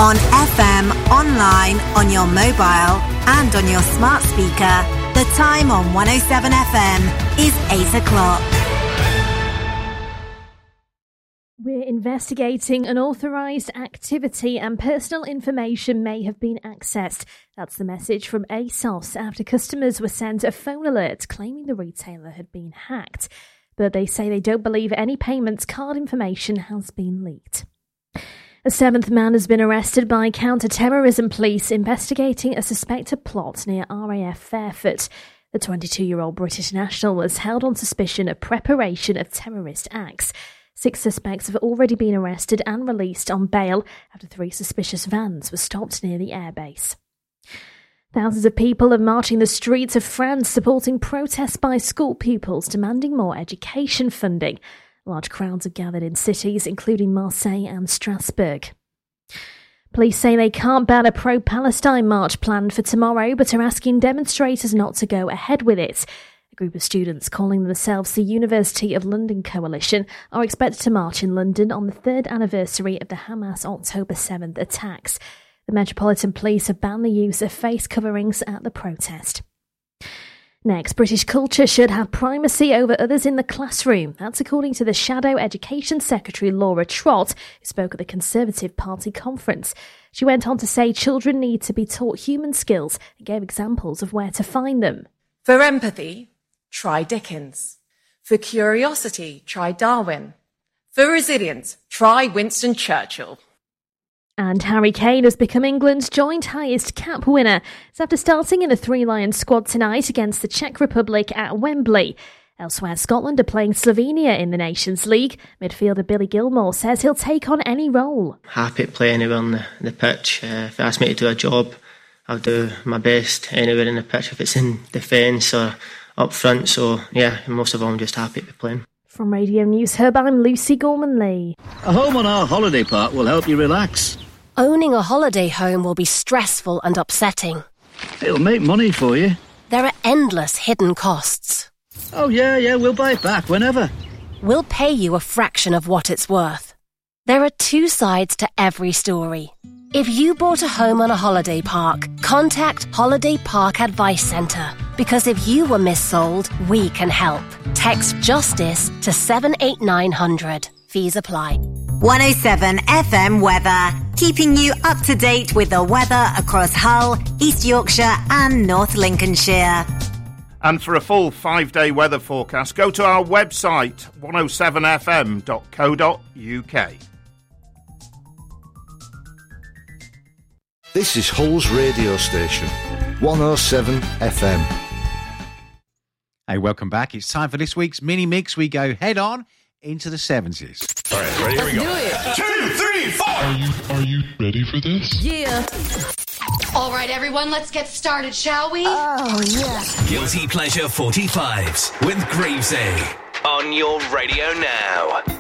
On FM, online, on your mobile, and on your smart speaker. The time on 107 FM is 8 o'clock. We're investigating unauthorised activity and personal information may have been accessed. That's the message from ASOS after customers were sent a phone alert claiming the retailer had been hacked. But they say they don't believe any payments card information has been leaked. A seventh man has been arrested by counter-terrorism police investigating a suspected plot near RAF Fairford. The 22-year-old British national was held on suspicion of preparation of terrorist acts. 6 suspects have already been arrested and released on bail after 3 suspicious vans were stopped near the airbase. Thousands of people are marching the streets of France supporting protests by school pupils demanding more education funding. Large crowds have gathered in cities including Marseille and Strasbourg. Police say they can't ban a pro-Palestine march planned for tomorrow, but are asking demonstrators not to go ahead with it. A group of students calling themselves the University of London Coalition are expected to march in London on the 3rd anniversary of the Hamas October 7th attacks. The Metropolitan Police have banned the use of face coverings at the protest. Next, British culture should have primacy over others in the classroom. That's according to the Shadow Education Secretary Laura Trott, who spoke at the Conservative Party conference. She went on to say children need to be taught human skills and gave examples of where to find them. For empathy, try Dickens. For curiosity, try Darwin. For resilience, try Winston Churchill. And Harry Kane has become England's joint highest cap winner. It's after starting in the Three Lions squad tonight against the Czech Republic at Wembley. Elsewhere, Scotland are playing Slovenia in the Nations League. Midfielder Billy Gilmore says he'll take on any role. Happy to play anywhere on the pitch. If they ask me to do a job, I'll do my best anywhere in the pitch, if it's in defence or up front. So, yeah, most of all, I'm just happy to be playing. From Radio News Hub, I'm Lucy Gorman-Lee. A home on our holiday park will help you relax. Owning a holiday home will be stressful and upsetting. It'll make money for you. There are endless hidden costs. Oh, yeah, we'll buy it back whenever. We'll pay you a fraction of what it's worth. There are 2 sides to every story. If you bought a home on a holiday park, contact Holiday Park Advice Centre. Because if you were missold, we can help. Text JUSTICE to 78900. Fees apply. 107 FM weather, keeping you up to date with the weather across Hull, East Yorkshire and North Lincolnshire. And for a full 5-day weather forecast, go to our website 107fm.co.uk. This is Hull's radio station, 107 FM. Hey, welcome back. It's time for this week's mini mix. We go head on into the 70s. All right, ready? Here we go. 2, 3, 4. Are you ready for this? Yeah. All right, everyone, let's get started, shall we? Oh, yeah. Guilty Pleasure 45s with Gravesy on your radio now.